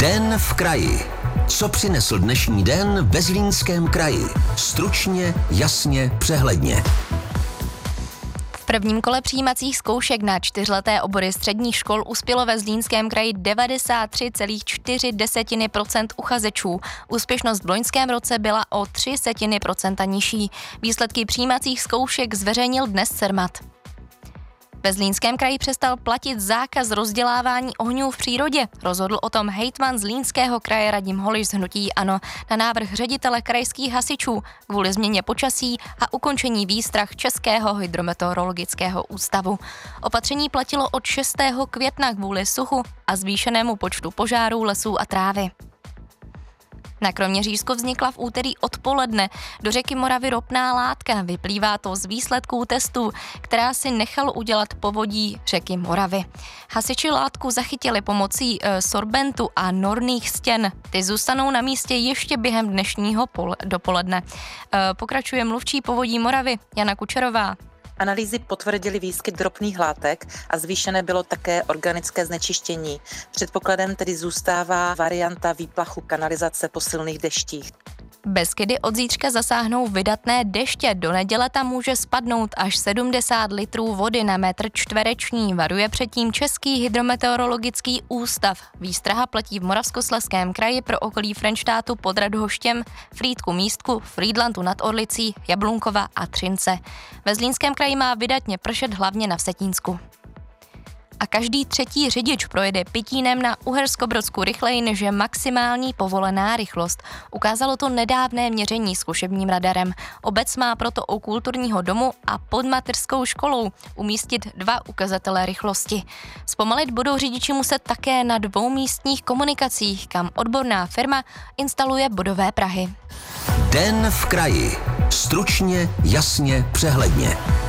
Den v kraji. Co přinesl dnešní den ve Zlínském kraji? Stručně, jasně, přehledně. V prvním kole přijímacích zkoušek na 4leté obory středních škol uspělo ve Zlínském kraji 93,4% uchazečů. Úspěšnost v loňském roce byla o 0,3% nižší. Výsledky přijímacích zkoušek zveřejnil dnes Cermat. Ve Zlínském kraji přestal platit zákaz rozdělávání ohňů v přírodě. Rozhodl o tom hejtman Zlínského kraje Radim Holiš z hnutí ANO na návrh ředitele krajských hasičů kvůli změně počasí a ukončení výstrah Českého hydrometeorologického ústavu. Opatření platilo od 6. května kvůli suchu a zvýšenému počtu požárů lesů a trávy. Na Kroměřížsku vznikla v úterý odpoledne do řeky Moravy ropná látka. Vyplývá to z výsledků testů, která si nechal udělat povodí řeky Moravy. Hasiči látku zachytili pomocí sorbentu a norných stěn. Ty zůstanou na místě ještě během dnešního dopoledne. Pokračuje mluvčí povodí Moravy Jana Kučerová. Analýzy potvrdily výskyt ropných látek a zvýšené bylo také organické znečištění. Předpokladem tedy zůstává varianta výplachu kanalizace po silných deštích. Beskydy od zítřka zasáhnou vydatné deště. Do neděle tam může spadnout až 70 litrů vody na metr čtvereční, varuje předtím Český hydrometeorologický ústav. Výstraha platí v Moravskoslezském kraji pro okolí Frenštátu pod Radhoštěm, Frýdku Místku, Frýdlantu nad Orlicí, Jablunkova a Třince. Ve Zlínském kraji má vydatně pršet hlavně na Vsetínsku. A každý třetí řidič projede Pitínem na Uherskobrodsku rychleji než je maximální povolená rychlost. Ukázalo to nedávné měření zkušebním radarem. Obec má proto u kulturního domu a pod mateřskou školou umístit 2 ukazatele rychlosti. Zpomalit budou řidiči muset také na 2místních komunikacích, kam odborná firma instaluje bodové prahy. Den v kraji. Stručně, jasně, přehledně.